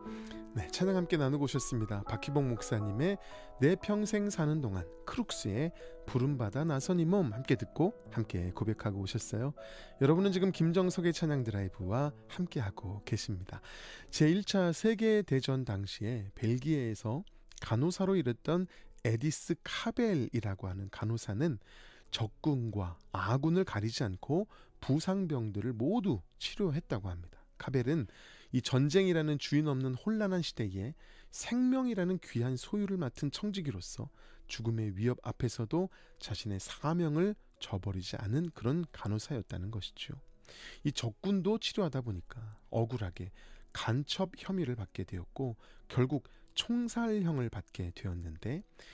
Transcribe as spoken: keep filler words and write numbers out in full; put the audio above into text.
네, 찬양 함께 나누고 오셨습니다. 박희봉 목사님의 내 평생 사는 동안, 크룩스의 부름받아 나선 이 몸 함께 듣고 함께 고백하고 오셨어요. 여러분은 지금 김정석의 찬양 드라이브와 함께하고 계십니다. 제일 차 세계대전 당시에 벨기에에서 간호사로 일했던 에디스 카벨이라고 하는 간호사는 적군과 아군을 가리지 않고 부상병들을 모두 치료했다고 합니다. 카벨은 이 전쟁이라는 주인 없는 혼란한 시대에 생명이라는 귀한 소유를 맡은 청지기로서 죽음의 위협 앞에서도 자신의 사명을 저버리지 않은 그런 간호사였다는 것이죠. 이 적군도 치료하다 보니까 억울하게 간첩 혐의를 받게 되었고 결국 총살형을 받게 되었는데,